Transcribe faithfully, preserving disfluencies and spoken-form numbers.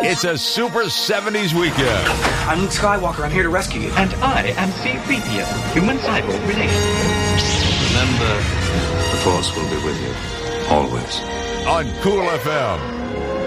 It's a super seventies weekend. I'm Luke Skywalker. I'm here to rescue you. And I am C three P O, human cyborg relation. Remember, the Force will be with you, always. On Cool F M.